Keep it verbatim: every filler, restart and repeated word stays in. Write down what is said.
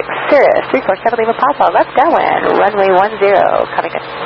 Cirrus, three four seven Lima Papa, left downwind, runway one zero, coming in.